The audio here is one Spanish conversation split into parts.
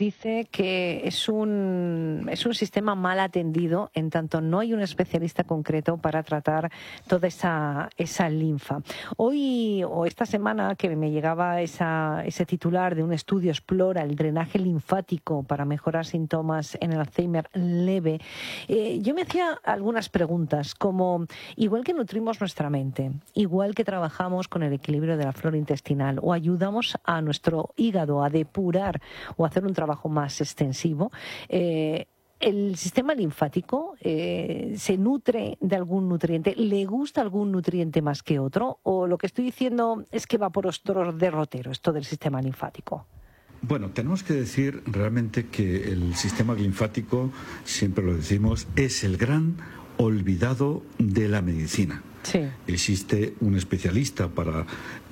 dice que es un sistema mal atendido, en tanto no hay un especialista concreto para tratar toda esa linfa. Hoy o esta semana que me llegaba ese titular de un estudio explora el drenaje linfático para mejorar síntomas en el Alzheimer leve, yo me hacía algunas preguntas, como igual que nutrimos nuestra mente, igual que trabajamos con el equilibrio de la flora intestinal o ayudamos a nuestro hígado a depurar o hacer un trabajo más extensivo, ¿el sistema linfático se nutre de algún nutriente? ¿Le gusta algún nutriente más que otro? ¿O lo que estoy diciendo es que va por otro derrotero, esto del sistema linfático? Bueno, tenemos que decir realmente que el sistema linfático, siempre lo decimos, es el gran olvidado de la medicina. Sí. Existe un especialista para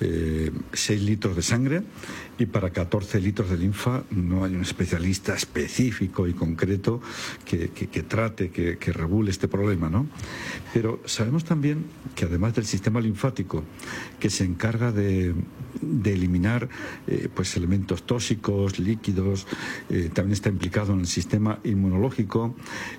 6 litros de sangre y para 14 litros de linfa no hay un especialista específico y concreto que trate, que regule este problema, ¿no? Pero sabemos también que además del sistema linfático, que se encarga de eliminar pues elementos tóxicos, líquidos, también está implicado en el sistema inmunológico,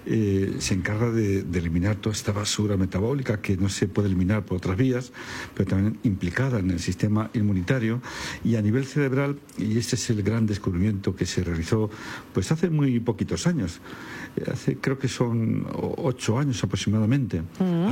se encarga de eliminar toda esta basura metabólica que no se puede eliminar por otras vías, pero también implicada en el sistema inmunitario y a nivel cerebral, y este es el gran descubrimiento que se realizó pues hace muy poquitos años, creo que son 8 años aproximadamente,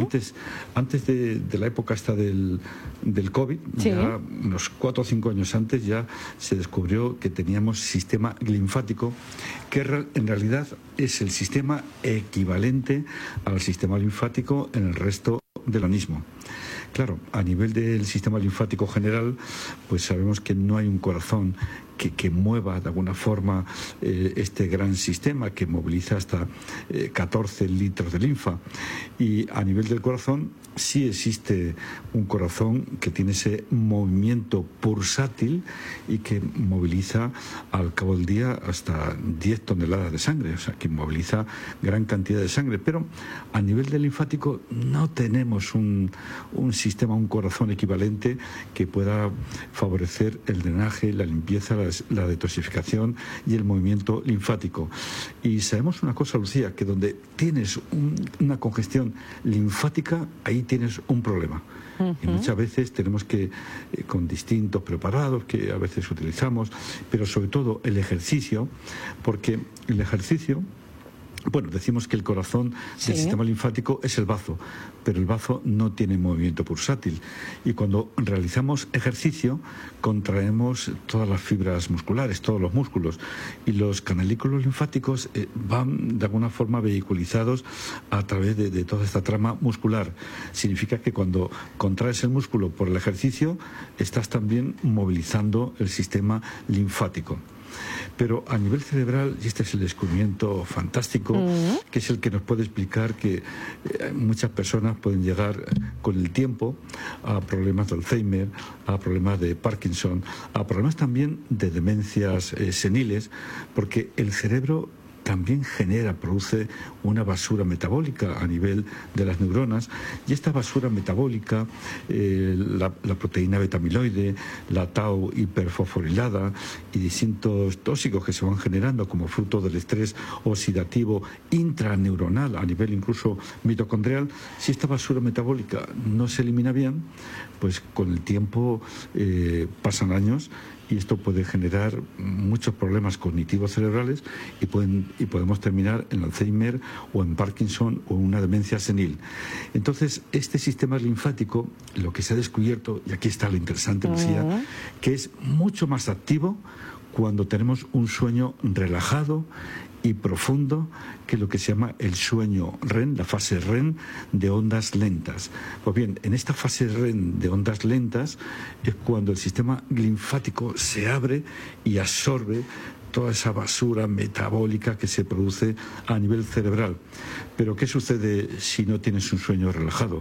antes de la época esta del COVID, sí. Ya unos 4 o 5 años antes ya se descubrió que teníamos sistema linfático, que en realidad es el sistema equivalente al sistema linfático en el resto del organismo. Claro, a nivel del sistema linfático general, pues sabemos que no hay un corazón que mueva de alguna forma este gran sistema que moviliza hasta 14 litros de linfa. Y a nivel del corazón sí existe un corazón que tiene ese movimiento pulsátil y que moviliza al cabo del día hasta 10 toneladas de sangre, o sea, que moviliza gran cantidad de sangre. Pero a nivel del linfático no tenemos un sistema, un corazón equivalente que pueda favorecer el drenaje, la limpieza, la detoxificación y el movimiento linfático. Y sabemos una cosa, Lucía, que donde tienes una congestión linfática, ahí tienes un problema. Y muchas veces tenemos que, con distintos preparados que a veces utilizamos, pero sobre todo el ejercicio, porque el ejercicio, bueno, decimos que el corazón del sistema linfático es el bazo, pero el bazo no tiene movimiento pulsátil. Y cuando realizamos ejercicio, contraemos todas las fibras musculares, todos los músculos. Y los canalículos linfáticos van de alguna forma vehiculizados a través de toda esta trama muscular. Significa que cuando contraes el músculo por el ejercicio, estás también movilizando el sistema linfático. Pero a nivel cerebral, y este es el descubrimiento fantástico, que es el que nos puede explicar que muchas personas pueden llegar con el tiempo a problemas de Alzheimer, a problemas de Parkinson, a problemas también de demencias seniles, porque el cerebro también produce una basura metabólica a nivel de las neuronas, y esta basura metabólica, la proteína beta-amiloide, la tau hiperfosforilada y distintos tóxicos que se van generando como fruto del estrés oxidativo intraneuronal a nivel incluso mitocondrial, si esta basura metabólica no se elimina bien, pues con el tiempo pasan años y esto puede generar muchos problemas cognitivos cerebrales y podemos terminar en Alzheimer o en Parkinson o en una demencia senil. Entonces, este sistema linfático, lo que se ha descubierto, y aquí está lo interesante, Lucía, que es mucho más activo cuando tenemos un sueño relajado y profundo, que es lo que se llama el sueño REM, la fase REM de ondas lentas. Pues bien, en esta fase REM de ondas lentas es cuando el sistema linfático se abre y absorbe toda esa basura metabólica que se produce a nivel cerebral. Pero ¿qué sucede si no tienes un sueño relajado?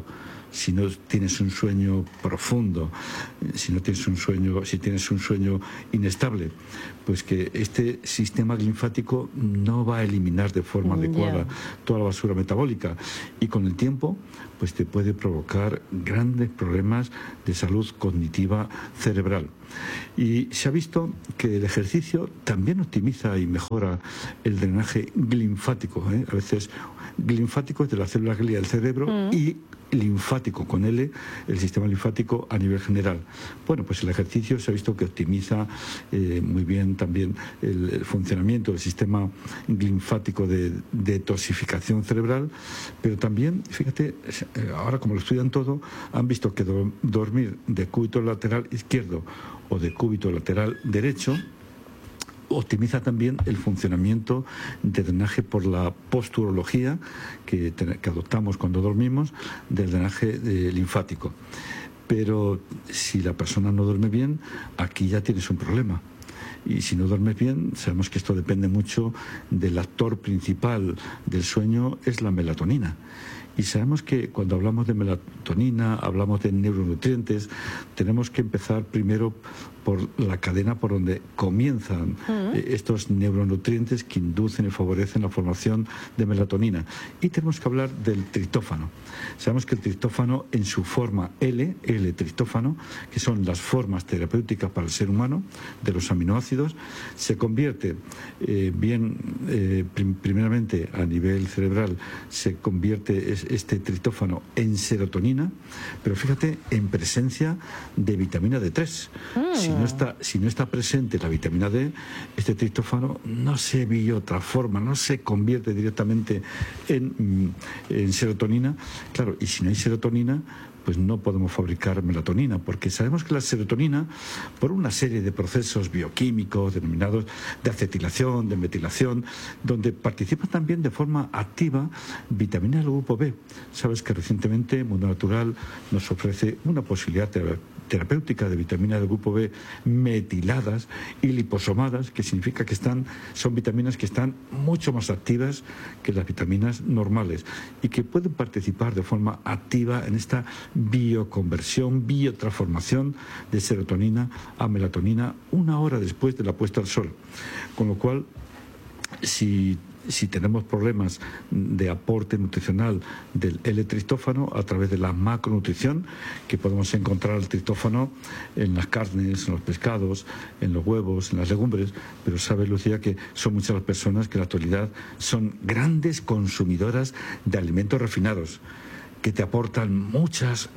si no tienes un sueño profundo, si tienes un sueño inestable, pues que este sistema linfático no va a eliminar de forma adecuada toda la basura metabólica, y con el tiempo pues te puede provocar grandes problemas de salud cognitiva cerebral. Y se ha visto que el ejercicio también optimiza y mejora el drenaje linfático, ¿eh? A veces linfático es de la célula glia del cerebro y linfático con L, el sistema linfático a nivel general. Bueno, pues el ejercicio se ha visto que optimiza muy bien también el funcionamiento del sistema linfático de detoxificación cerebral, pero también, fíjate, ahora como lo estudian todo, han visto que dormir de cúbito lateral izquierdo o de cúbito lateral derecho optimiza también el funcionamiento de drenaje por la posturología que adoptamos cuando dormimos, del drenaje linfático. Pero si la persona no duerme bien, aquí ya tienes un problema. Y si no duermes bien, sabemos que esto depende mucho del actor principal del sueño, es la melatonina. Y sabemos que cuando hablamos de melatonina, hablamos de neuronutrientes, tenemos que empezar primero por la cadena por donde comienzan estos neuronutrientes que inducen y favorecen la formación de melatonina. Y tenemos que hablar del triptófano. Sabemos que el triptófano en su forma L-triptófano, que son las formas terapéuticas para el ser humano de los aminoácidos, se convierte primeramente a nivel cerebral, se convierte este triptófano en serotonina, pero fíjate, en presencia de vitamina D3. Si no está presente la vitamina D, este triptófano no se biotransforma, no se convierte directamente en serotonina. Claro, y si no hay serotonina, pues no podemos fabricar melatonina, porque sabemos que la serotonina, por una serie de procesos bioquímicos denominados de acetilación, de metilación, donde participa también de forma activa vitamina del grupo B. Sabes que recientemente Mundo Natural nos ofrece una posibilidad terapéutica de vitaminas del grupo B metiladas y liposomadas, que significa que son vitaminas que están mucho más activas que las vitaminas normales y que pueden participar de forma activa en esta bioconversión, biotransformación de serotonina a melatonina 1 hora después de la puesta al sol. Con lo cual, si tenemos problemas de aporte nutricional del L-triptófano a través de la macronutrición, que podemos encontrar el triptófano en las carnes, en los pescados, en los huevos, en las legumbres, pero sabe, Lucía, que son muchas las personas que en la actualidad son grandes consumidoras de alimentos refinados, que te aportan muchas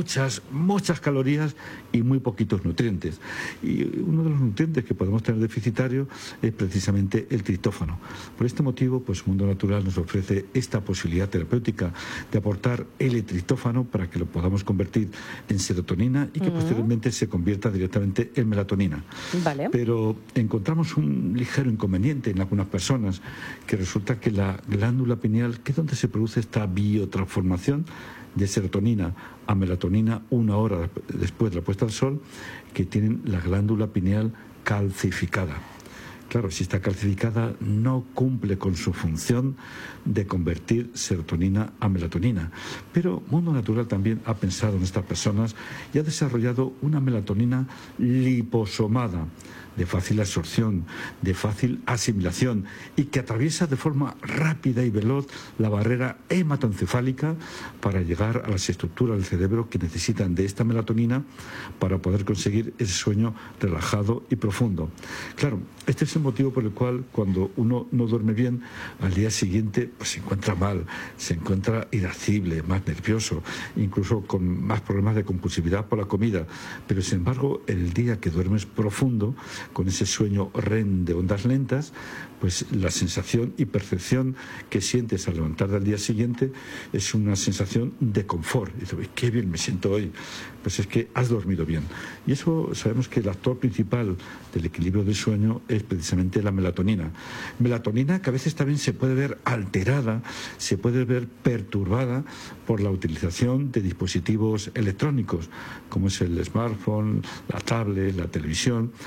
calorías y muy poquitos nutrientes. Y uno de los nutrientes que podemos tener deficitario es precisamente el triptófano. Por este motivo, pues Mundo Natural nos ofrece esta posibilidad terapéutica de aportar L-triptófano para que lo podamos convertir en serotonina y que posteriormente se convierta directamente en melatonina. Vale. Pero encontramos un ligero inconveniente en algunas personas, que resulta que la glándula pineal, que es donde se produce esta biotransformación de serotonina a melatonina 1 hora después de la puesta al sol, que tienen la glándula pineal calcificada. Claro, si está calcificada no cumple con su función de convertir serotonina a melatonina. Pero Mundo Natural también ha pensado en estas personas y ha desarrollado una melatonina liposomada, de fácil absorción, de fácil asimilación y que atraviesa de forma rápida y veloz la barrera hematoencefálica para llegar a las estructuras del cerebro que necesitan de esta melatonina para poder conseguir ese sueño relajado y profundo. Claro, este es el motivo por el cual cuando uno no duerme bien, al día siguiente pues se encuentra mal, se encuentra irascible, más nervioso, incluso con más problemas de compulsividad por la comida. Pero sin embargo, el día que duermes profundo, con ese sueño REM de ondas lentas, pues la sensación y percepción que sientes al levantar del día siguiente es una sensación de confort. Y dices, qué bien me siento hoy. Pues es que has dormido bien. Y eso sabemos que el actor principal del equilibrio del sueño es precisamente la melatonina. Melatonina que a veces también se puede ver alterada, se puede ver perturbada por la utilización de dispositivos electrónicos, como es el smartphone, la tablet, la televisión, porque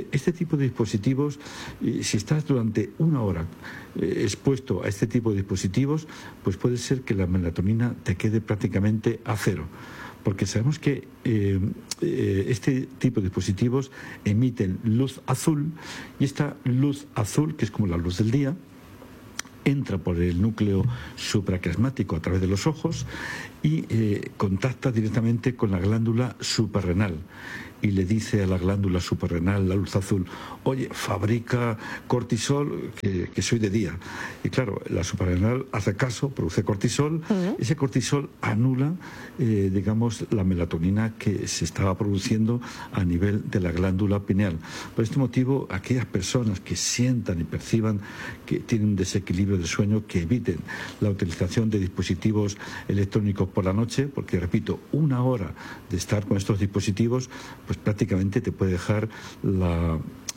que este tipo de dispositivos, si estás durante una hora expuesto a este tipo de dispositivos, pues puede ser que la melatonina te quede prácticamente a cero. Porque sabemos que este tipo de dispositivos emiten luz azul, y esta luz azul, que es como la luz del día, entra por el núcleo supraclasmático a través de los ojos y contacta directamente con la glándula suprarrenal. Y le dice a la glándula suprarrenal, la luz azul, oye, fabrica cortisol, que soy de día. Y claro, la suprarrenal hace caso, produce cortisol. Ese cortisol anula, digamos, la melatonina que se estaba produciendo a nivel de la glándula pineal. Por este motivo, aquellas personas que sientan y perciban que tienen un desequilibrio de sueño, que eviten la utilización de dispositivos electrónicos por la noche, porque, repito, una hora de estar con estos dispositivos, pues prácticamente te puede dejar la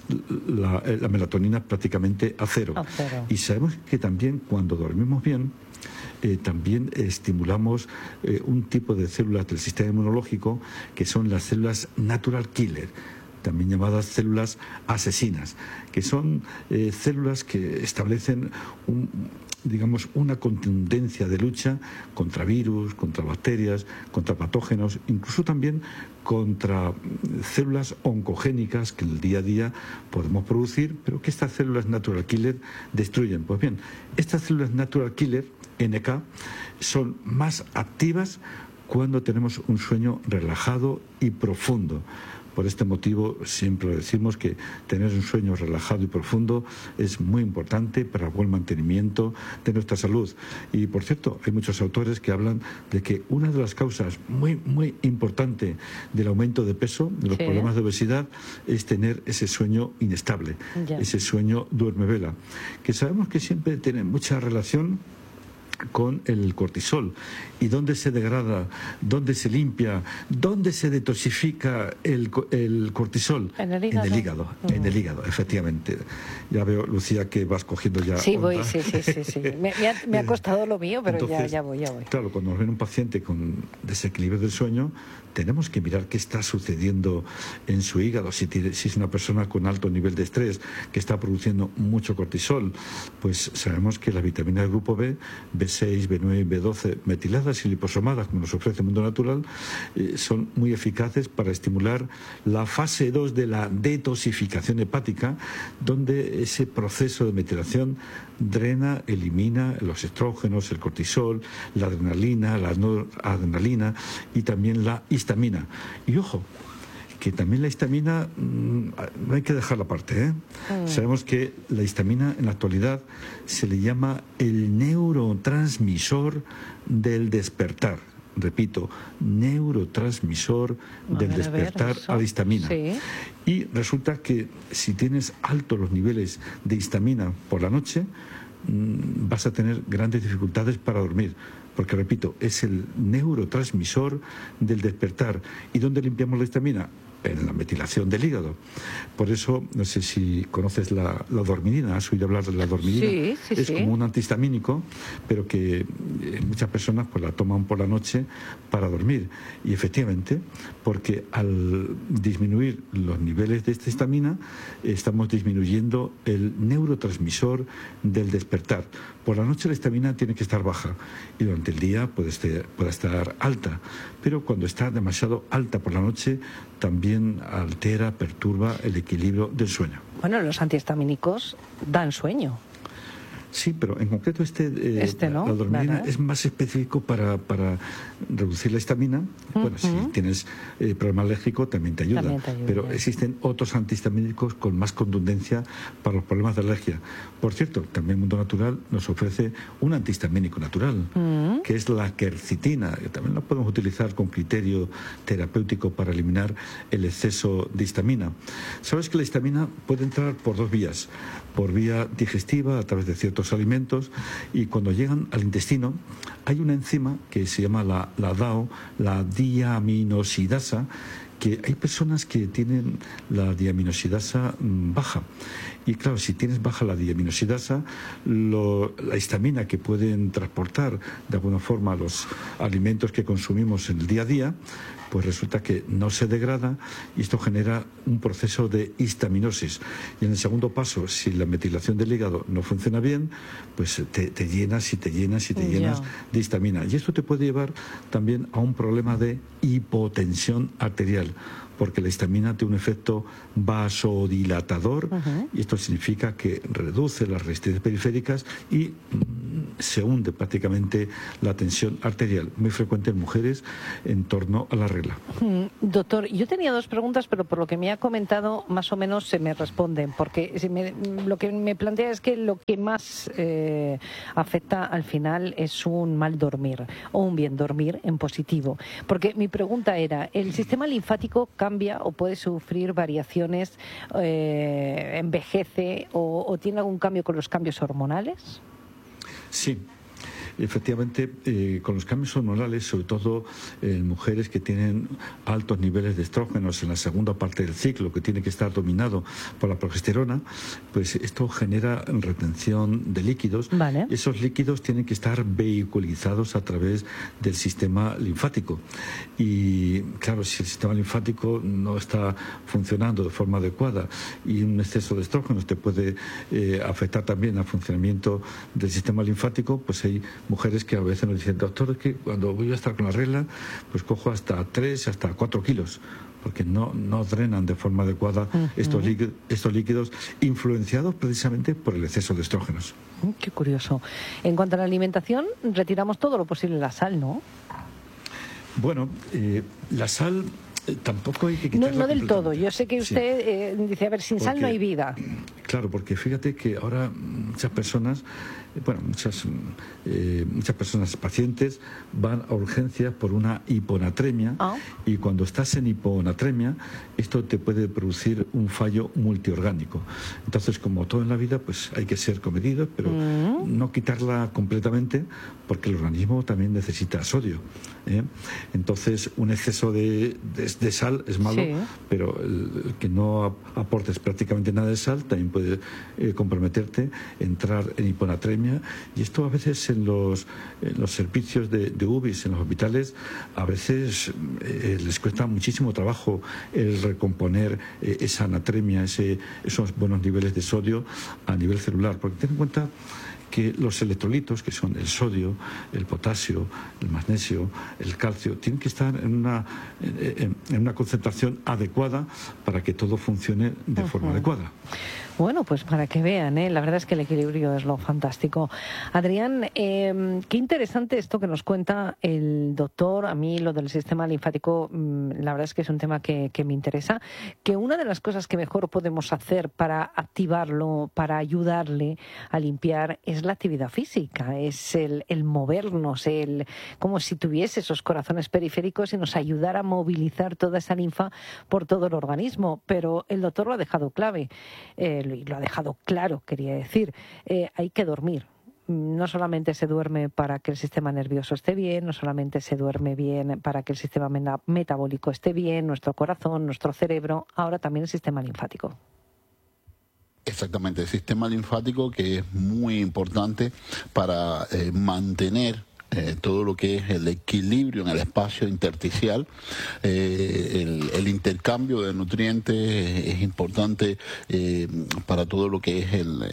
melatonina prácticamente a cero. Y sabemos que también cuando dormimos bien, también estimulamos un tipo de células del sistema inmunológico que son las células natural killer, también llamadas células asesinas, que son células que establecen digamos, una contundencia de lucha contra virus, contra bacterias, contra patógenos, incluso también contra células oncogénicas que en el día a día podemos producir, pero que estas células natural killer destruyen. Pues bien, estas células natural killer, NK, son más activas cuando tenemos un sueño relajado y profundo. Por este motivo siempre decimos que tener un sueño relajado y profundo es muy importante para el buen mantenimiento de nuestra salud. Y por cierto, hay muchos autores que hablan de que una de las causas muy importante del aumento de peso, de los problemas de obesidad, es tener ese sueño inestable, ese sueño duerme-vela, que sabemos que siempre tiene mucha relación con el cortisol. ¿Y dónde se degrada? ¿Dónde se limpia? ¿Dónde se detoxifica el cortisol? En el hígado. En el hígado, efectivamente. Ya veo, Lucía, que vas cogiendo ya sí, onda. Sí. Me ha costado lo mío, pero entonces, ya voy. Claro, cuando nos viene un paciente con desequilibrio del sueño, tenemos que mirar qué está sucediendo en su hígado. Si es una persona con alto nivel de estrés, que está produciendo mucho cortisol, pues sabemos que las vitaminas del grupo B, B6, B9, B12, metiladas y liposomadas, como nos ofrece el mundo natural, son muy eficaces para estimular la fase 2 de la detoxificación hepática, donde ese proceso de metilación drena, elimina los estrógenos, el cortisol, la adrenalina, la noradrenalina y también la histamina. Y ojo, que también la histamina no hay que dejarla aparte, ¿eh? Sabemos que la histamina en la actualidad se le llama el neurotransmisor del despertar. Repito, neurotransmisor del despertar a la histamina. Sí. Y resulta que si tienes altos los niveles de histamina por la noche, vas a tener grandes dificultades para dormir. Porque, repito, es el neurotransmisor del despertar. ¿Y dónde limpiamos la histamina? En la metilación del hígado. Por eso, no sé si conoces la dormidina, has oído hablar de la dormidina. Sí. Es como un antihistamínico, pero que muchas personas pues la toman por la noche para dormir. Y efectivamente, porque al disminuir los niveles de esta histamina, estamos disminuyendo el neurotransmisor del despertar. Por la noche la histamina tiene que estar baja y durante el día puede estar alta, pero cuando está demasiado alta por la noche también altera, perturba el equilibrio del sueño. Bueno, los antihistamínicos dan sueño. Sí, pero en concreto ¿no? la dormidina es más específico para reducir la histamina. Bueno, si tienes problema alérgico también te ayuda, pero existen otros antihistamínicos con más contundencia para los problemas de alergia. Por cierto, también el mundo natural nos ofrece un antihistamínico natural, que es la quercitina, que también la podemos utilizar con criterio terapéutico para eliminar el exceso de histamina. Sabes que la histamina puede entrar por dos vías, por vía digestiva a través de ciertos alimentos, y cuando llegan al intestino hay una enzima que se llama la DAO, la diaminosidasa, que hay personas que tienen la diaminosidasa baja Y claro, si tienes baja la diaminosidasa, la histamina que pueden transportar de alguna forma los alimentos que consumimos en el día a día, pues resulta que no se degrada y esto genera un proceso de histaminosis. Y en el segundo paso, si la metilación del hígado no funciona bien, pues te llenas y te llenas y te llenas de histamina. Y esto te puede llevar también a un problema de hipotensión arterial, porque la histamina tiene un efecto vasodilatador y esto significa que reduce las resistencias periféricas y se hunde prácticamente la tensión arterial, muy frecuente en mujeres en torno a la regla. Doctor, yo tenía dos preguntas, pero por lo que me ha comentado más o menos se me responden, porque lo que me plantea es que lo que más afecta al final es un mal dormir o un bien dormir en positivo, porque mi pregunta era, ¿el sistema linfático cambia o puede sufrir variaciones, envejece o tiene algún cambio con los cambios hormonales? Sí. Efectivamente, con los cambios hormonales, sobre todo en mujeres que tienen altos niveles de estrógenos en la segunda parte del ciclo, que tiene que estar dominado por la progesterona, pues esto genera retención de líquidos. Vale. Esos líquidos tienen que estar vehiculizados a través del sistema linfático. Y claro, si el sistema linfático no está funcionando de forma adecuada y un exceso de estrógenos te puede afectar también al funcionamiento del sistema linfático, pues hay mujeres que a veces nos dicen, doctor, es que cuando voy a estar con la regla, pues cojo hasta 3, hasta 4 kilos, porque no drenan de forma adecuada estos líquidos, influenciados precisamente por el exceso de estrógenos. Qué curioso. En cuanto a la alimentación, retiramos todo lo posible la sal, ¿no? Bueno, la sal tampoco hay que quitarla. No del todo. Yo sé que usted dice, a ver, sin sal no hay vida. Claro, porque fíjate que ahora muchas personas pacientes van a urgencias por una hiponatremia y cuando estás en hiponatremia esto te puede producir un fallo multiorgánico. Entonces, como todo en la vida, pues hay que ser comedido, pero no quitarla completamente porque el organismo también necesita sodio. Entonces, un exceso de sal es malo, pero el que no aportes prácticamente nada de sal también puede comprometerte, entrar en hiponatremia. Y esto a veces en los servicios de UBIs, en los hospitales, a veces les cuesta muchísimo trabajo el recomponer esa anatremia, esos buenos niveles de sodio a nivel celular. Porque ten en cuenta que los electrolitos, que son el sodio, el potasio, el magnesio, el calcio, tienen que estar en una concentración adecuada para que todo funcione de forma adecuada. Bueno, pues para que vean, la verdad es que el equilibrio es lo fantástico. Adrián, qué interesante esto que nos cuenta el doctor. A mí lo del sistema linfático, la verdad es que es un tema que me interesa. Que una de las cosas que mejor podemos hacer para activarlo, para ayudarle a limpiar, es la actividad física, es el movernos, como si tuviese esos corazones periféricos y nos ayudara a movilizar toda esa linfa por todo el organismo. Pero el doctor lo ha dejado clave. Lo ha dejado claro, quería decir, hay que dormir. No solamente se duerme para que el sistema nervioso esté bien, no solamente se duerme bien para que el sistema metabólico esté bien, nuestro corazón, nuestro cerebro, ahora también el sistema linfático. Exactamente, el sistema linfático, que es muy importante para mantener todo lo que es el equilibrio en el espacio intersticial. El intercambio de nutrientes es importante para todo lo que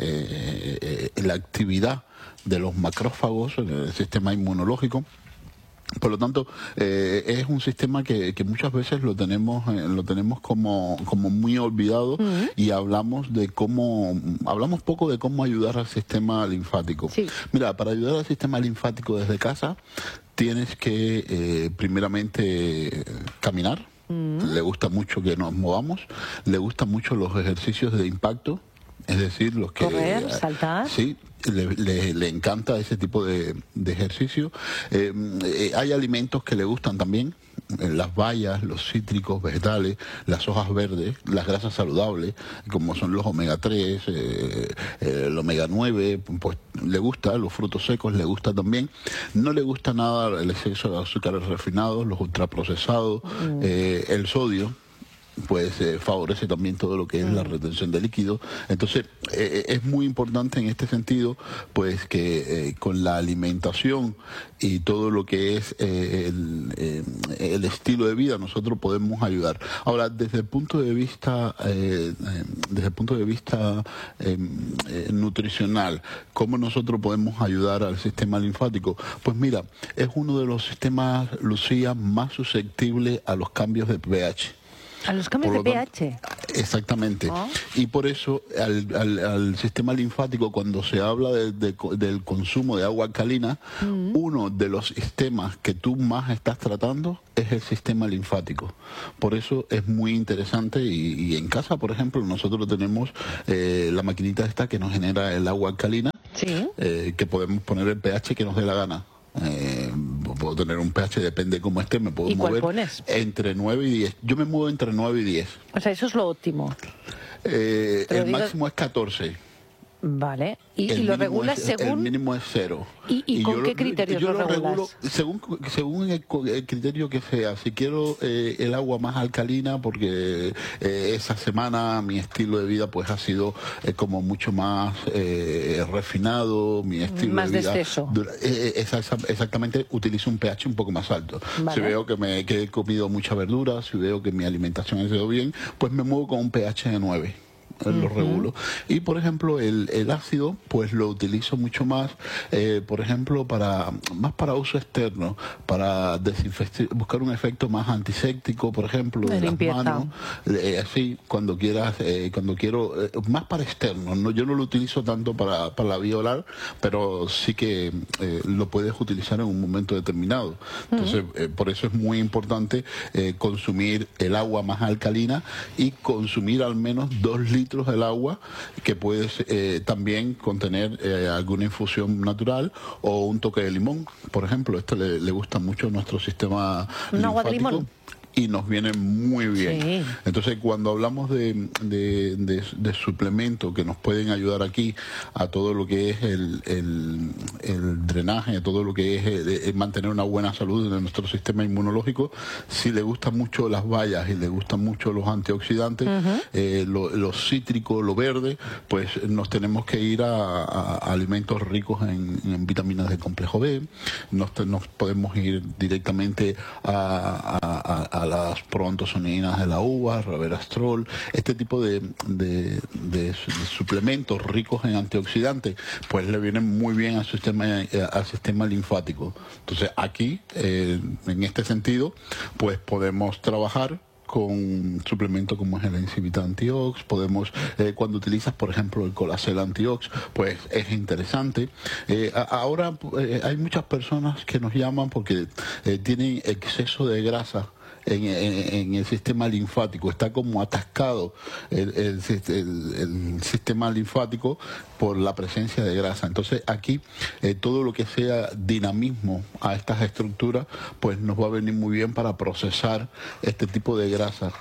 es la actividad de los macrófagos, el sistema inmunológico. Por lo tanto, es un sistema que muchas veces lo tenemos como muy olvidado y hablamos poco de cómo ayudar al sistema linfático. Sí. Mira, para ayudar al sistema linfático desde casa tienes que primeramente caminar. Le gusta mucho que nos movamos, le gustan mucho los ejercicios de impacto, es decir, los que... Correr, saltar. Sí. Le encanta ese tipo de ejercicio. Hay alimentos que le gustan también, las bayas, los cítricos, vegetales, las hojas verdes, las grasas saludables, como son los omega 3, el omega 9, pues le gusta, los frutos secos le gusta también. No le gusta nada el exceso de azúcares refinados, los ultraprocesados, el sodio. pues favorece también todo lo que es la retención de líquidos. Entonces es muy importante en este sentido pues que con la alimentación y todo lo que es el estilo de vida nosotros podemos ayudar. Ahora, desde el punto de vista nutricional, ¿cómo nosotros podemos ayudar al sistema linfático? Pues mira, es uno de los sistemas, Lucía, más susceptibles a los cambios de pH. A los cambios de pH. Exactamente. Oh. Y por eso al sistema linfático, cuando se habla del consumo de agua alcalina, uno de los sistemas que tú más estás tratando es el sistema linfático. Por eso es muy interesante y en casa, por ejemplo, nosotros tenemos la maquinita esta que nos genera el agua alcalina, Sí. Que podemos poner el pH que nos dé la gana. Puedo tener un pH, depende de cómo esté, me puedo ¿Y cuál mover pones? entre 9 y 10. Yo me muevo entre 9 y 10. O sea, eso es lo óptimo. El digo- máximo es 14. Vale. ¿Y El lo mínimo regulas el según? mínimo es 0. ¿Y con yo qué criterios yo lo regulo regulas? según el criterio que sea. Si quiero el agua más alcalina, porque esa semana mi estilo de vida pues ha sido como mucho más refinado, mi estilo Más de vida despeso. exactamente, utilizo un pH un poco más alto. Vale. Si veo que he comido mucha verdura, si veo que mi alimentación ha sido bien, pues me muevo con un pH de 9. Lo regulo. Y por ejemplo el ácido pues lo utilizo mucho más, por ejemplo más para uso externo, para buscar un efecto más antiséptico, por ejemplo, De de las limpieza. manos, así cuando quieras, cuando quiero, más para externo. No, yo no lo utilizo tanto para la vía oral, pero sí que lo puedes utilizar en un momento determinado. Entonces por eso es muy importante consumir el agua más alcalina y consumir al menos 2 litros del agua, que puedes también contener alguna infusión natural o un toque de limón, por ejemplo. Esto le gusta mucho a nuestro sistema ¿Un agua de linfático limón? y nos viene muy bien. Sí. Entonces, cuando hablamos de suplementos que nos pueden ayudar aquí a todo lo que es el drenaje, a todo lo que es mantener una buena salud de nuestro sistema inmunológico, si le gustan mucho las bayas y le gustan mucho los antioxidantes, los cítricos, lo verde, pues nos tenemos que ir a alimentos ricos en vitaminas del complejo B, nos podemos ir directamente a las proantocianinas de la uva, resveratrol, este tipo de suplementos ricos en antioxidantes, pues le vienen muy bien al sistema linfático. Entonces aquí, en este sentido, pues podemos trabajar con suplementos como es el Encivita Antiox, podemos, cuando utilizas por ejemplo el Colacel Antiox, pues es interesante. Ahora hay muchas personas que nos llaman porque tienen exceso de grasa en el sistema linfático, está como atascado el sistema linfático por la presencia de grasa. Entonces aquí todo lo que sea dinamismo a estas estructuras pues nos va a venir muy bien para procesar este tipo de grasa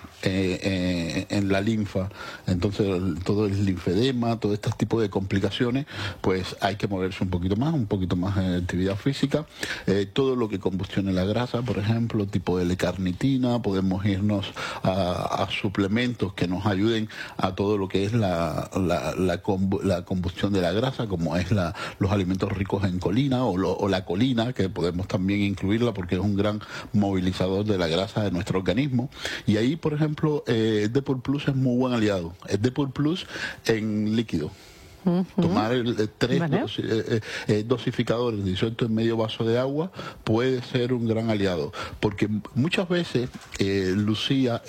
en la linfa. Entonces todo el linfedema, todo este tipo de complicaciones, pues hay que moverse un poquito más en actividad física. Todo lo que combustione la grasa, por ejemplo, tipo L-carnitina, podemos irnos a suplementos que nos ayuden a todo lo que es la combustión de la grasa, como es los alimentos ricos en colina o la colina, que podemos también incluirla porque es un gran movilizador de la grasa de nuestro organismo. Y ahí, por ejemplo, el Depur Plus es muy buen aliado. El Depur Plus en líquido. Tomar 3 dosificadores disueltos en medio vaso de agua puede ser un gran aliado, porque muchas veces, Lucía,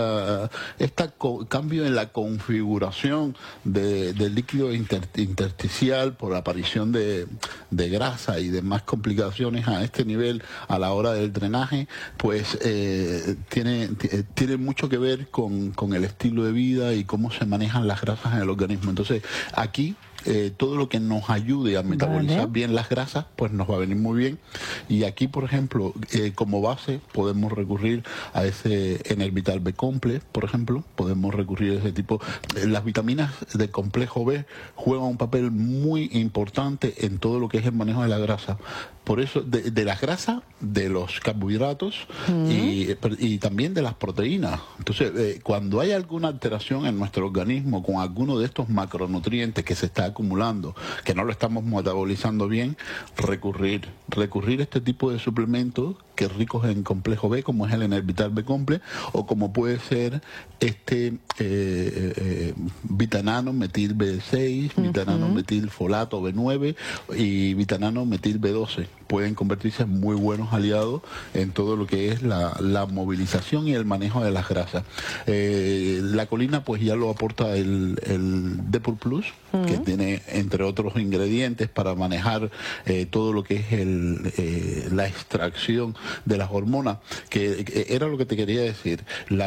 cambio en la configuración del líquido intersticial por la aparición de grasa y demás complicaciones a este nivel a la hora del drenaje, pues tiene mucho que ver con el estilo de vida y cómo se manejan las grasas en el organismo. Entonces aquí todo lo que nos ayude a metabolizar bien las grasas, pues nos va a venir muy bien. Y aquí, por ejemplo, como base podemos recurrir a ese Enervital B Complex, por ejemplo, podemos recurrir a ese tipo. Las vitaminas del complejo B juegan un papel muy importante en todo lo que es el manejo de la grasa. Por eso, de las grasas, de los carbohidratos y también de las proteínas. Entonces, cuando hay alguna alteración en nuestro organismo con alguno de estos macronutrientes que se está acumulando, que no lo estamos metabolizando bien, recurrir a este tipo de suplementos que es ricos en complejo B, como es el Enervital B Complex, o como puede ser este vitanano metil B6, vitanano metil folato B9 y vitanano metil B12. Pueden convertirse en muy buenos aliados en todo lo que es la movilización y el manejo de las grasas. La colina pues ya lo aporta el Depur Plus, que tiene entre otros ingredientes para manejar todo lo que es la extracción de las hormonas, que era lo que te quería decir.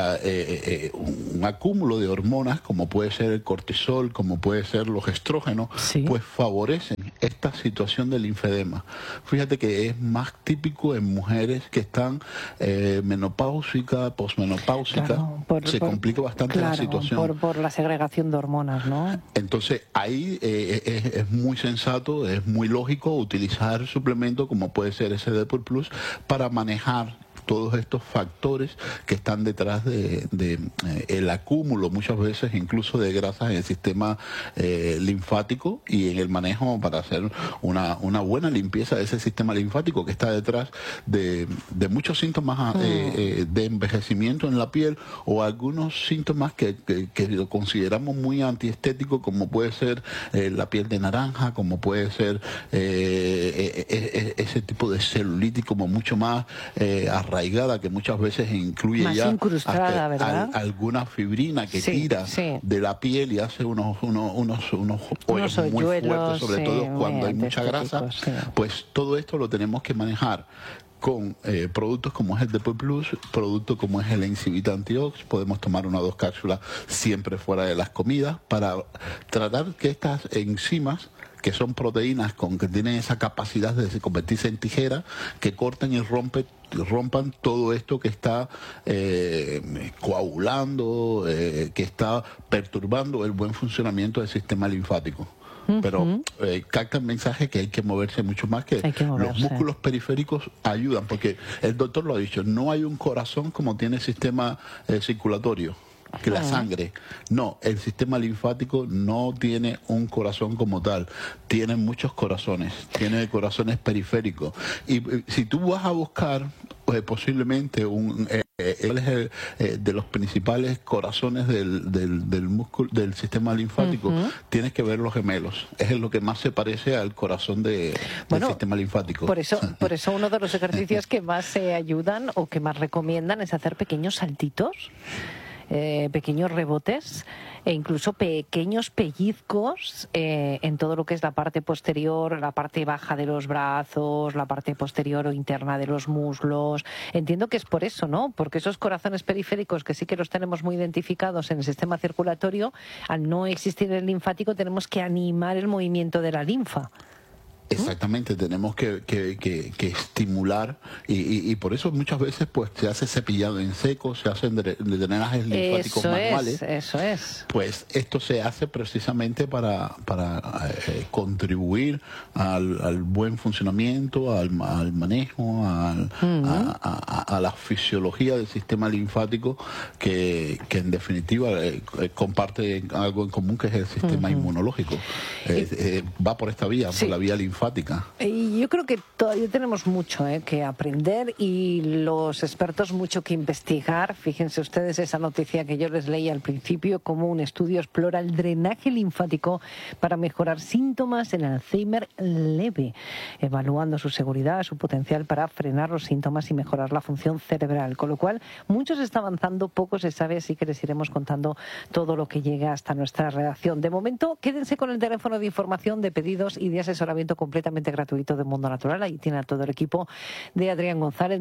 Un acúmulo de hormonas, como puede ser el cortisol, como puede ser los estrógenos, pues favorecen esta situación del linfedema. Fíjate que es más típico en mujeres que están menopáusicas, posmenopáusicas, se complica bastante la situación. Por la segregación de hormonas, ¿no? Entonces ahí es muy sensato, es muy lógico utilizar suplementos como puede ser ese Depur Plus para manejar todos estos factores que están detrás de el acúmulo muchas veces incluso de grasas en el sistema linfático y en el manejo para hacer una buena limpieza de ese sistema linfático que está detrás de muchos síntomas de envejecimiento en la piel o algunos síntomas que lo consideramos muy antiestéticos, como puede ser la piel de naranja, como puede ser ese tipo de celulitis como mucho más arraigada, que muchas veces incluye más ya alguna fibrina que tira de la piel y hace unos hoyos muy fuertes, sobre todo cuando hay mucha grasa. Pues todo esto lo tenemos que manejar con productos como es el Depur Plus, productos como es el Enzivita Antiox. Podemos tomar 1 o 2 cápsulas siempre fuera de las comidas para tratar que estas enzimas, que son proteínas que tienen esa capacidad de convertirse en tijera, que corten y rompan todo esto que está coagulando, que está perturbando el buen funcionamiento del sistema linfático. Pero capta el mensaje que hay que moverse mucho más, que los músculos periféricos ayudan, porque el doctor lo ha dicho, no hay un corazón como tiene el sistema circulatorio, que la sangre. No, el sistema linfático no tiene un corazón como tal, tiene muchos corazones, tiene corazones periféricos. Y si tú vas a buscar posiblemente él es de los principales corazones del músculo, del sistema linfático, tienes que ver los gemelos. Es lo que más se parece al corazón del sistema linfático. Por eso uno de los ejercicios que más se ayudan o que más recomiendan es hacer pequeños saltitos, pequeños rebotes e incluso pequeños pellizcos en todo lo que es la parte posterior, la parte baja de los brazos, la parte posterior o interna de los muslos. Entiendo que es por eso, ¿no? Porque esos corazones periféricos, que sí que los tenemos muy identificados en el sistema circulatorio, al no existir el linfático tenemos que animar el movimiento de la linfa. Exactamente, tenemos que estimular y por eso muchas veces pues se hace cepillado en seco, se hacen drenajes linfáticos manuales. Eso es. Pues esto se hace precisamente para contribuir al buen funcionamiento, al manejo, a la fisiología del sistema linfático que en definitiva comparte algo en común, que es el sistema inmunológico. Va por esta vía, por la vía linfática. Y yo creo que todavía tenemos mucho que aprender y los expertos mucho que investigar. Fíjense ustedes esa noticia que yo les leí al principio, como un estudio explora el drenaje linfático para mejorar síntomas en Alzheimer leve, evaluando su seguridad, su potencial para frenar los síntomas y mejorar la función cerebral. Con lo cual, mucho se está avanzando, poco se sabe, así que les iremos contando todo lo que llega hasta nuestra redacción. De momento, quédense con el teléfono de información, de pedidos y de asesoramiento completamente gratuito de Mundo Natural. Ahí tiene a todo el equipo de Adrián González,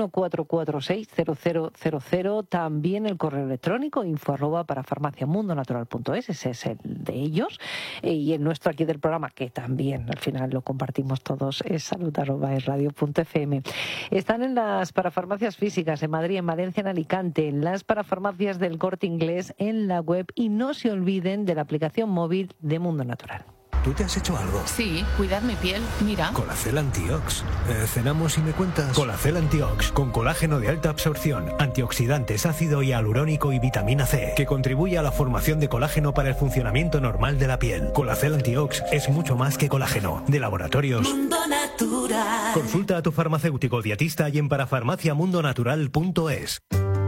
914460000. También el correo electrónico info@parafarmaciamundonatural.es, ese es el de ellos. Y el nuestro aquí del programa, que también al final lo compartimos todos, es salud@esradio.fm. Están en las parafarmacias físicas en Madrid, en Valencia, en Alicante, en las parafarmacias del Corte Inglés, en la web, y no se olviden de la aplicación móvil de Mundo Natural. ¿Tú te has hecho algo? Sí, cuidar mi piel, mira. Colacel Antiox. ¿Cenamos y me cuentas? Colacel Antiox, con colágeno de alta absorción, antioxidantes, ácido hialurónico y vitamina C, que contribuye a la formación de colágeno para el funcionamiento normal de la piel. Colacel Antiox es mucho más que colágeno. De Laboratorios Mundo Natural. Consulta a tu farmacéutico dietista y en parafarmaciamundonatural.es.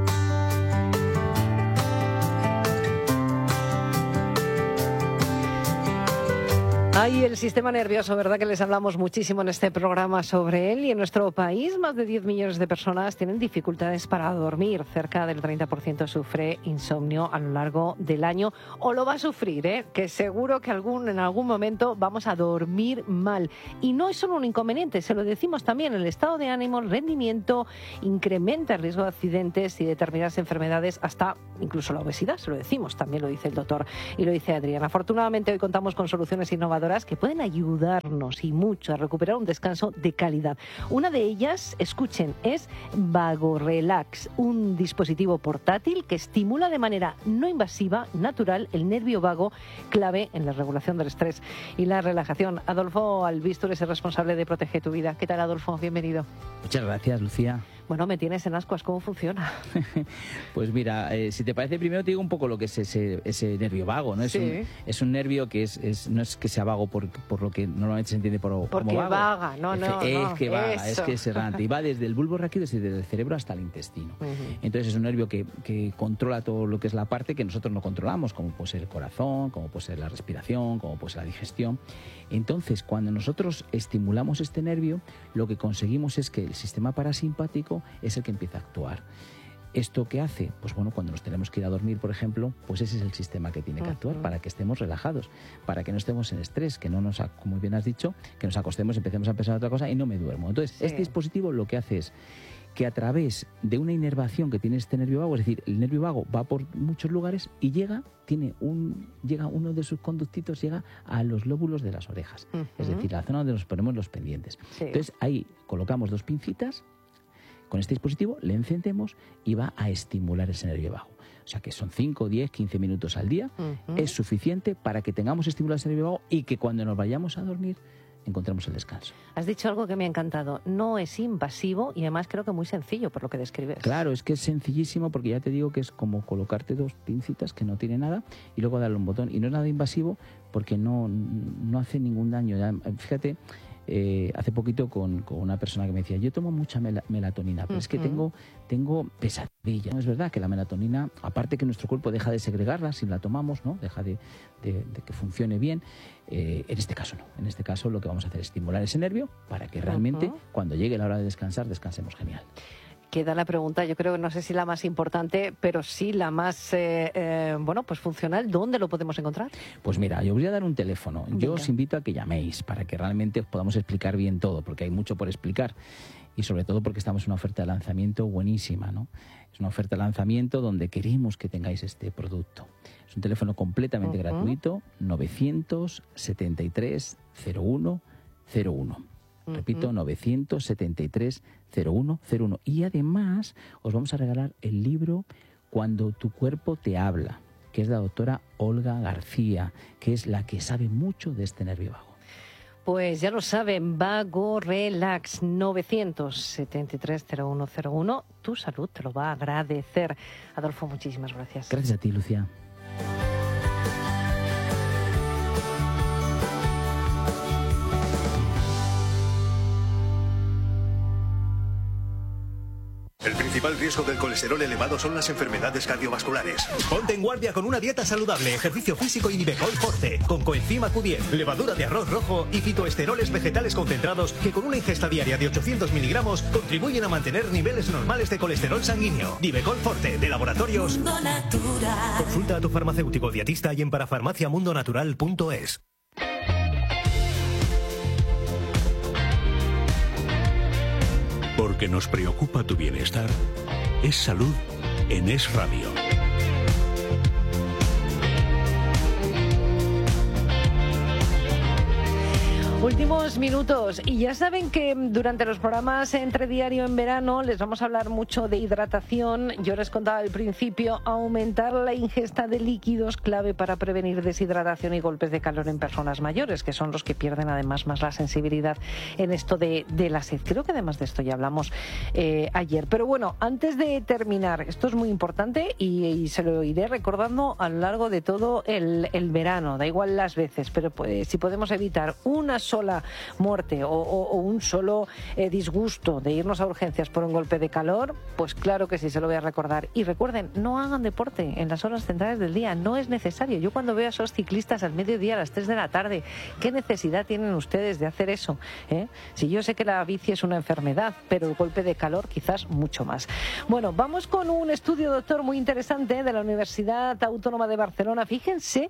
Hay el sistema nervioso, ¿verdad? Que les hablamos muchísimo en este programa sobre él. Y en nuestro país, más de 10 millones de personas tienen dificultades para dormir. Cerca del 30% sufre insomnio a lo largo del año. O lo va a sufrir, ¿eh? Que seguro que en algún momento vamos a dormir mal. Y no es solo un inconveniente, se lo decimos también. El estado de ánimo, el rendimiento, incrementa el riesgo de accidentes y determinadas enfermedades, hasta incluso la obesidad, se lo decimos. También lo dice el doctor y lo dice Adrián. Afortunadamente, hoy contamos con soluciones innovadoras que pueden ayudarnos y mucho a recuperar un descanso de calidad. Una de ellas, escuchen, es VagoRelax, un dispositivo portátil que estimula de manera no invasiva, natural, el nervio vago, clave en la regulación del estrés y la relajación. Adolfo Albistur es el responsable de Protege tu Vida. ¿Qué tal, Adolfo? Bienvenido. Muchas gracias, Lucía. Bueno, me tienes en ascuas. ¿Cómo funciona? Pues mira, si te parece, primero te digo un poco lo que es ese nervio vago, ¿no? Es un nervio que no es que sea vago por lo que normalmente se entiende como vago. Porque vaga, es que vaga, es que es errante. Y va desde el bulbo raquídeo, desde el cerebro hasta el intestino. Entonces es un nervio que controla todo lo que es la parte que nosotros no controlamos, como puede ser el corazón, como puede ser la respiración, como puede ser la digestión. Entonces, cuando nosotros estimulamos este nervio, lo que conseguimos es que el sistema parasimpático es el que empieza a actuar. ¿Esto qué hace? Pues bueno, cuando nos tenemos que ir a dormir, por ejemplo, pues ese es el sistema que tiene que actuar para que estemos relajados, para que no estemos en estrés, que no nos, como bien has dicho, que nos acostemos, empecemos a pensar en otra cosa y no me duermo. Entonces, este dispositivo lo que hace es que a través de una inervación que tiene este nervio vago, es decir, el nervio vago va por muchos lugares y llega uno de sus conductitos, llega a los lóbulos de las orejas, es decir, la zona donde nos ponemos los pendientes. Entonces ahí colocamos 2 pincitas, con este dispositivo le encendemos y va a estimular ese nervio vago. O sea que son 5, 10, 15 minutos al día, es suficiente para que tengamos estimulado ese nervio vago y que cuando nos vayamos a dormir encontremos el descanso. Has dicho algo que me ha encantado. No es invasivo y además creo que muy sencillo por lo que describes. Claro, es que es sencillísimo porque ya te digo que es como colocarte 2 pincitas que no tiene nada y luego darle un botón. Y no es nada invasivo porque no hace ningún daño. Fíjate, hace poquito con una persona que me decía, yo tomo mucha melatonina, pero es que tengo pesadilla. No es verdad que la melatonina, aparte que nuestro cuerpo deja de segregarla si la tomamos, ¿no? Deja de que funcione bien. En este caso no. En este caso lo que vamos a hacer es estimular ese nervio para que realmente cuando llegue la hora de descansar, descansemos genial. Queda la pregunta, yo creo que no sé si la más importante, pero sí la más pues funcional. ¿Dónde lo podemos encontrar? Pues mira, yo voy a dar un teléfono. Venga. Yo os invito a que llaméis para que realmente os podamos explicar bien todo, porque hay mucho por explicar. Y sobre todo porque estamos en una oferta de lanzamiento buenísima, ¿no? Es una oferta de lanzamiento donde queremos que tengáis este producto. Es un teléfono completamente gratuito, 973 01 01. Repito, 973 0101. Y además os vamos a regalar el libro Cuando tu cuerpo te habla, que es la doctora Olga García, que es la que sabe mucho de este nervio vago. Pues ya lo saben, VagoRelax, 973 0101. Tu salud te lo va a agradecer. Adolfo, muchísimas gracias. Gracias a ti, Lucía. El principal riesgo del colesterol elevado son las enfermedades cardiovasculares. Ponte en guardia con una dieta saludable, ejercicio físico y Nivecol Forte, con coenzima Q10, levadura de arroz rojo y fitoesteroles vegetales concentrados que con una ingesta diaria de 800 miligramos contribuyen a mantener niveles normales de colesterol sanguíneo. Nivecol Forte, de Laboratorios Mundo Natural. Consulta a tu farmacéutico dietista y en parafarmaciamundonatural.es. Porque nos preocupa tu bienestar. Es salud en Es Radio. Últimos minutos, y ya saben que durante los programas Entre Diario en verano les vamos a hablar mucho de hidratación. Yo les contaba al principio, aumentar la ingesta de líquidos, clave para prevenir deshidratación y golpes de calor en personas mayores, que son los que pierden además más la sensibilidad en esto de la sed. Creo que además de esto ya hablamos ayer. Pero bueno, antes de terminar, esto es muy importante y se lo iré recordando a lo largo de todo el verano, da igual las veces, pero pues, si podemos evitar una sola muerte o un solo disgusto de irnos a urgencias por un golpe de calor, pues claro que sí, se lo voy a recordar. Y recuerden, no hagan deporte en las horas centrales del día, no es necesario. Yo cuando veo a esos ciclistas al mediodía, a las 3 de la tarde, ¿qué necesidad tienen ustedes de hacer eso? Si yo sé que la bici es una enfermedad, pero el golpe de calor quizás mucho más. Bueno, vamos con un estudio, doctor, muy interesante de la Universidad Autónoma de Barcelona. Fíjense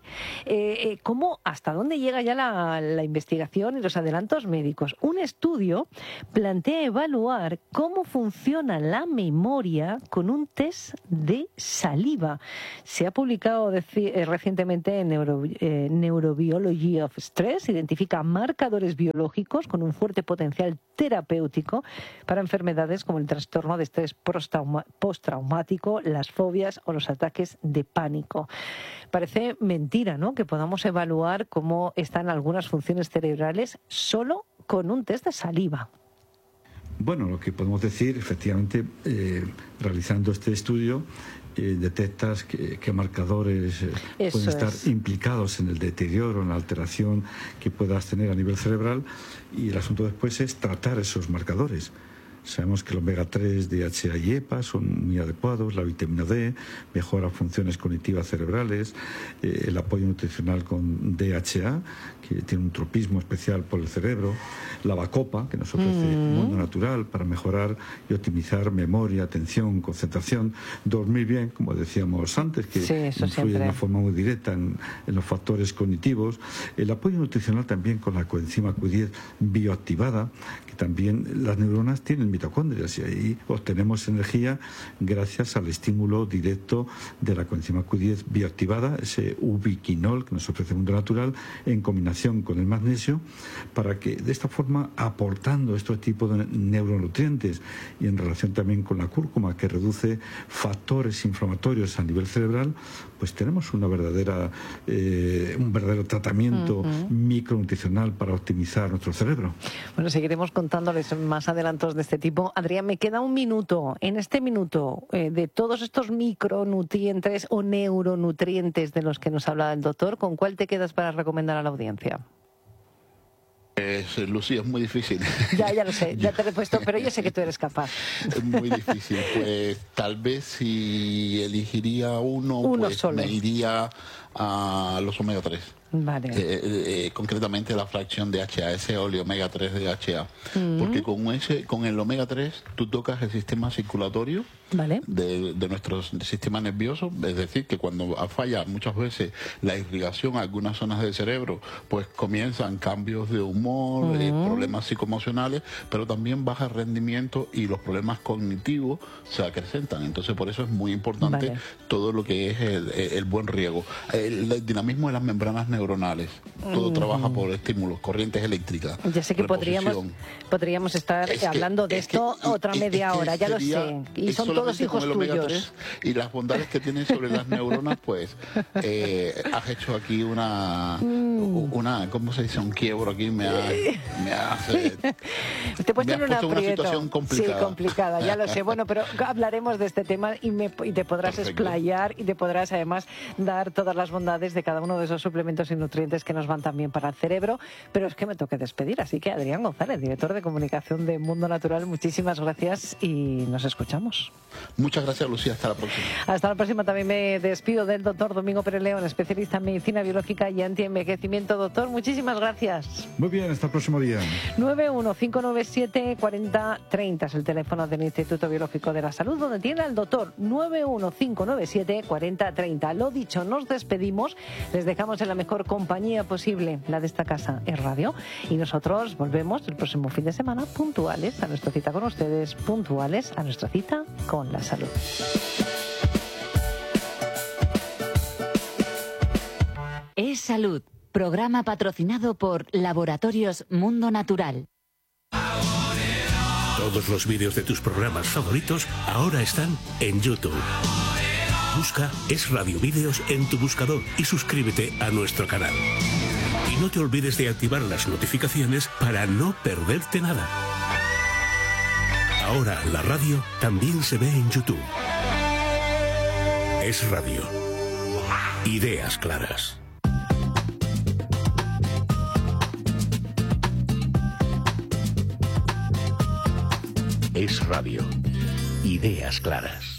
cómo, hasta dónde llega ya la investigación y los adelantos médicos. Un estudio plantea evaluar cómo funciona la memoria con un test de saliva. Se ha publicado recientemente en Neurobiology of Stress. Identifica marcadores biológicos con un fuerte potencial terapéutico para enfermedades como el trastorno de estrés postraumático, las fobias o los ataques de pánico. Parece mentira, ¿no?, que podamos evaluar cómo están algunas funciones cerebrales solo con un test de saliva. Bueno, lo que podemos decir, efectivamente, realizando este estudio, detectas qué marcadores pueden estar implicados en el deterioro, en la alteración que puedas tener a nivel cerebral, y el asunto después es tratar esos marcadores. Sabemos que el omega 3, DHA y EPA son muy adecuados, la vitamina D mejora funciones cognitivas cerebrales, el apoyo nutricional con DHA, que tiene un tropismo especial por el cerebro, la bacopa, que nos ofrece mundo natural para mejorar y optimizar memoria, atención, concentración, dormir bien, como decíamos antes, que influye de una forma muy directa en los factores cognitivos, el apoyo nutricional también con la coenzima Q10 bioactivada, que también las neuronas tienen mitocondrias y ahí obtenemos energía gracias al estímulo directo de la coenzima Q10 bioactivada, ese ubiquinol que nos ofrece el mundo natural en combinación con el magnesio, para que de esta forma, aportando este tipo de neuronutrientes y en relación también con la cúrcuma, que reduce factores inflamatorios a nivel cerebral, pues tenemos un verdadero tratamiento micronutricional para optimizar nuestro cerebro. Bueno, seguiremos contándoles más adelantos de este tipo. Adrián, me queda un minuto. En este minuto, de todos estos micronutrientes o neuronutrientes de los que nos habla el doctor, ¿con cuál te quedas para recomendar a la audiencia? Lucía, es muy difícil. Ya lo sé, ya te lo he puesto, pero yo sé que tú eres capaz. Es muy difícil. Pues tal vez si elegiría uno pues solo, me iría a los omega 3. Vale. Concretamente la fracción DHA, ese óleo omega 3 DHA. Porque con el omega 3 tú tocas el sistema circulatorio de nuestro sistema nervioso, es decir, que cuando falla muchas veces la irrigación a algunas zonas del cerebro, pues comienzan cambios de humor, problemas psicoemocionales, pero también baja rendimiento y los problemas cognitivos se acrecentan. Entonces por eso es muy importante todo lo que es el buen riego. El dinamismo de las membranas neuronales, todo trabaja por estímulos, corrientes eléctricas. Ya sé que podríamos estar hablando de esto otra media hora, ya lo sé. Y son todos hijos tuyos. Y las bondades que tienen sobre las neuronas, pues has hecho aquí una ¿cómo se dice? Un quiebro aquí, me hace... Te he puesto en una situación complicada. Sí, complicada, ya lo sé. Bueno, pero hablaremos de este tema y te podrás explayar y te podrás además dar todas las bondades de cada uno de esos suplementos y nutrientes que nos van también para el cerebro. Pero es que me toque despedir, así que Adrián González, director de comunicación de Mundo Natural, muchísimas gracias y nos escuchamos. Muchas gracias, Lucía. Hasta la próxima. Hasta la próxima. También me despido del doctor Domingo Pérez León, especialista en medicina biológica y antienvejecimiento. Doctor, muchísimas gracias. Muy bien, hasta el próximo día. 915974030 es el teléfono del Instituto Biológico de la Salud, donde tiene al doctor. 915974030. Lo dicho, nos despedimos. Les dejamos en la mejor compañía posible, la de esta casa, Es Radio. Y nosotros volvemos el próximo fin de semana puntuales a nuestra cita con ustedes, puntuales a nuestra cita con la salud. Es Salud, programa patrocinado por Laboratorios Mundo Natural. Todos los vídeos de tus programas favoritos ahora están en YouTube. Busca Es Radio Vídeos en tu buscador y suscríbete a nuestro canal. Y no te olvides de activar las notificaciones para no perderte nada. Ahora la radio también se ve en YouTube. Es Radio. Ideas claras. Es Radio. Ideas claras.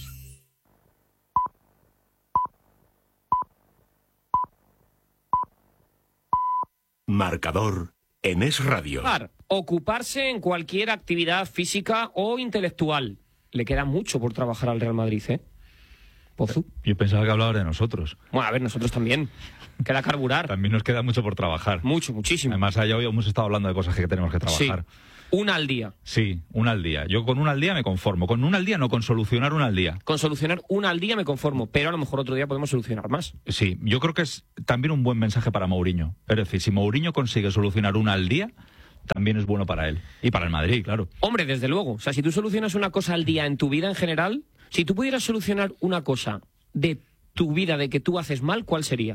Marcador en Es Radio. Ocuparse en cualquier actividad física o intelectual. Le queda mucho por trabajar al Real Madrid, ¿eh? Pozu. Yo pensaba que hablaba de nosotros. Bueno, a ver, nosotros también. Queda carburar. También nos queda mucho por trabajar. Muchísimo. Además, allá hoy hemos estado hablando de cosas que tenemos que trabajar. Sí. Una al día. Sí, una al día. Yo con una al día me conformo. Con una al día no, con solucionar una al día. Con solucionar una al día me conformo, pero a lo mejor otro día podemos solucionar más. Sí, yo creo que es también un buen mensaje para Mourinho. Es decir, si Mourinho consigue solucionar una al día, también es bueno para él. Y para el Madrid, claro. Hombre, desde luego. O sea, si tú solucionas una cosa al día en tu vida en general, si tú pudieras solucionar una cosa de tu vida de que tú haces mal, ¿cuál sería?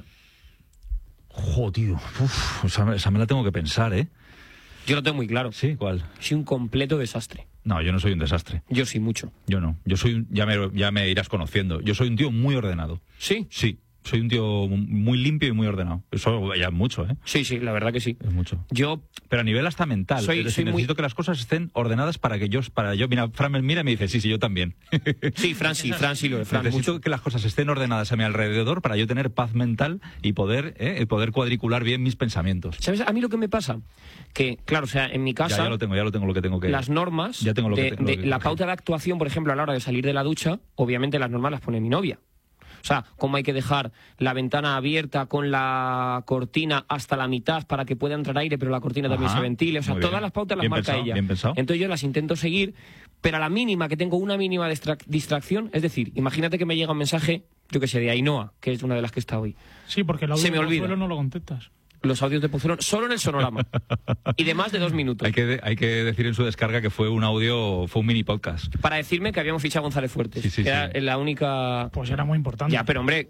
Joder, tío. Esa me la tengo que pensar, ¿eh? Yo lo tengo muy claro. ¿Sí? ¿Cuál? Soy un completo desastre. No, yo no soy un desastre. Yo sí, mucho. Yo no. Yo soy ya me irás conociendo. Yo soy un tío muy ordenado. ¿Sí? Sí. Soy un tío muy limpio y muy ordenado. Eso ya es mucho, ¿eh? Sí, la verdad que sí. Es mucho. Yo... Pero a nivel hasta mental. Necesito que las cosas estén ordenadas para yo... Mira, Fran me mira y me dice, sí, yo también. Sí, Fran lo de Fran. Necesito mucho. que las cosas estén ordenadas a mi alrededor para yo tener paz mental y poder cuadricular bien mis pensamientos. ¿Sabes? A mí lo que me pasa, que, claro, o sea, en mi casa... Ya lo tengo lo que tengo que... Las normas ya tengo la pauta de actuación, por ejemplo, a la hora de salir de la ducha, obviamente las normas las pone mi novia. O sea, cómo hay que dejar la ventana abierta con la cortina hasta la mitad para que pueda entrar aire, pero la cortina también se ventile. O sea, todas las pautas las marca ella. Bien pensado. Entonces yo las intento seguir, pero a la mínima que tengo una mínima distracción, es decir, imagínate que me llega un mensaje, yo que sé, de Ainhoa, que es una de las que está hoy. Sí, porque el audio se me olvida. Pozuelo no lo contestas. Los audios de Pozuelo solo en el sonorama y de más de 2 minutos. Hay que decir en su descarga que fue un mini podcast. Para decirme que habíamos fichado a González Fuertes. Sí. Era la única... Pues era muy importante. Ya, pero hombre...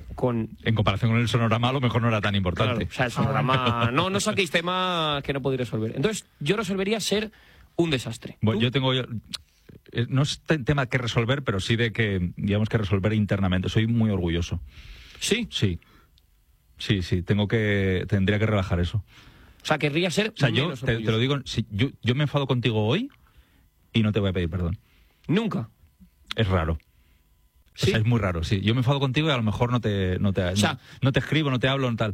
En comparación con el sonorama, a lo mejor no era tan importante. Claro, o sea, el sonorama... No saquéis temas que no podéis resolver. Entonces, yo resolvería ser un desastre. Bueno, yo tengo... No es tema que resolver, pero sí de que, digamos, que resolver internamente. Soy muy orgulloso. ¿Sí? Sí. Sí, tendría que relajar eso. O sea, querría ser... O sea, yo te lo digo, yo me enfado contigo hoy y no te voy a pedir perdón. ¿Nunca? Es raro. ¿Sí? O sea, es muy raro, sí. Yo me enfado contigo y a lo mejor no te escribo, no te hablo, no tal.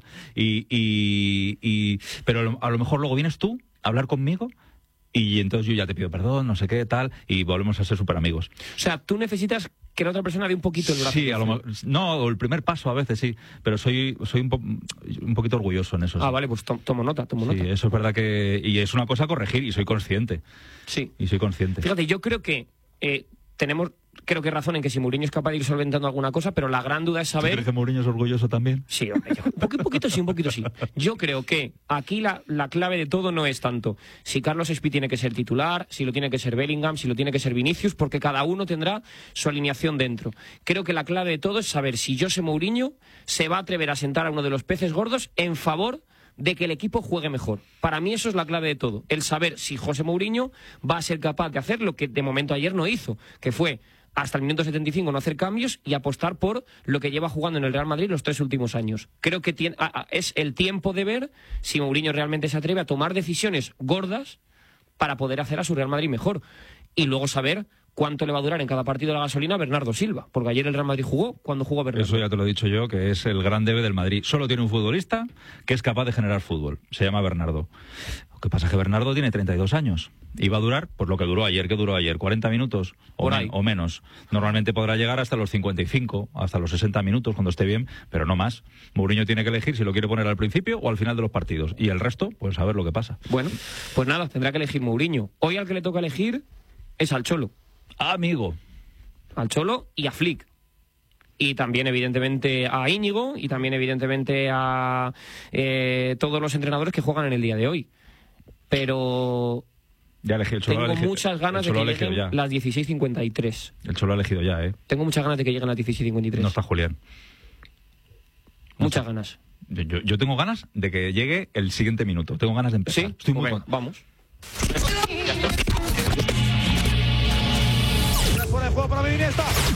Pero a lo mejor luego vienes tú a hablar conmigo y entonces yo ya te pido perdón, no sé qué, tal, y volvemos a ser súper amigos. O sea, tú necesitas que la otra persona dé un poquito el brazo. Sí, a lo mejor, no, el primer paso a veces sí, pero soy un poquito orgulloso en eso. Ah, sí. Vale, pues tomo nota. Sí, eso es verdad y es una cosa a corregir y soy consciente. Sí. Y soy consciente. Fíjate, yo creo que creo que razón en que si Mourinho es capaz de ir solventando alguna cosa, pero la gran duda es saber... ¿Tú crees que Mourinho es orgulloso también? Sí, hombre, un poquito sí. Yo creo que aquí la clave de todo no es tanto si Carlos Espi tiene que ser titular, si lo tiene que ser Bellingham, si lo tiene que ser Vinicius, porque cada uno tendrá su alineación dentro. Creo que la clave de todo es saber si José Mourinho se va a atrever a sentar a uno de los peces gordos en favor de que el equipo juegue mejor. Para mí eso es la clave de todo, el saber si José Mourinho va a ser capaz de hacer lo que de momento ayer no hizo, que fue hasta el minuto 75 no hacer cambios y apostar por lo que lleva jugando en el Real Madrid los 3 últimos años. Creo que es el tiempo de ver si Mourinho realmente se atreve a tomar decisiones gordas para poder hacer a su Real Madrid mejor. Y luego saber cuánto le va a durar en cada partido la gasolina a Bernardo Silva, porque ayer el Real Madrid jugó cuando jugó Bernardo. Eso ya te lo he dicho yo, que es el gran debe del Madrid. Solo tiene un futbolista que es capaz de generar fútbol. Se llama Bernardo. Lo que pasa es que Bernardo tiene 32 años y va a durar pues lo que duró ayer. ¿Qué duró ayer? ¿40 minutos o menos? Normalmente podrá llegar hasta los 55, hasta los 60 minutos cuando esté bien, pero no más. Mourinho tiene que elegir si lo quiere poner al principio o al final de los partidos. Y el resto, pues a ver lo que pasa. Bueno, pues nada, tendrá que elegir Mourinho. Hoy al que le toca elegir es al Cholo. Amigo. Al Cholo y a Flick. Y también, evidentemente, a Íñigo y también, evidentemente, a todos los entrenadores que juegan en el día de hoy. Pero ya elegí, el Cholo tengo muchas ganas de que lleguen las 16:53. El Cholo ha elegido ya, ¿eh? Tengo muchas ganas de que lleguen las 16:53. No está Julián. Muchas ganas. Yo tengo ganas de que llegue el siguiente minuto. Tengo ganas de empezar. Sí, estoy muy vamos. Fuera de juego para Iniesta.